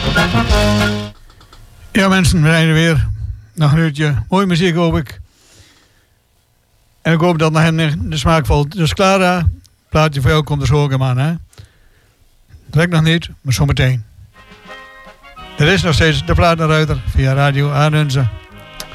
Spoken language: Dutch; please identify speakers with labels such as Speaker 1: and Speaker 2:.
Speaker 1: Ja mensen, we zijn er weer. Nog een uurtje. Mooie muziek hoop ik. En ik hoop dat nog hen de smaak valt. Dus Clara, plaatje voor jou komt er zo ook aan, hè? Direct nog niet, maar zometeen. Er is nog steeds de Platenruiter via Radio Arnunzen.